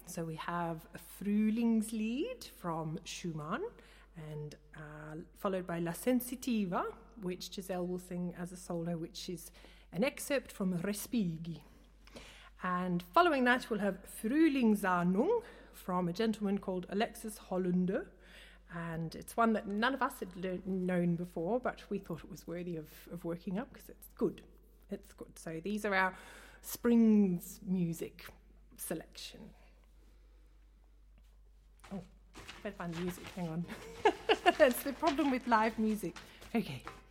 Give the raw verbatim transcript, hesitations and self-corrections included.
So we have a Frühlingslied from Schumann, and uh, followed by La Sensitiva, which Giselle will sing as a solo, which is an excerpt from Respighi. And following that, we'll have Frühlingsahnung from a gentleman called Alexis Hollander. And it's one that none of us had le- known before, but we thought it was worthy of, of working up because it's good. It's good. So these are our Springs music selection. Oh, better find the music. Hang on. That's the problem with live music. Okay.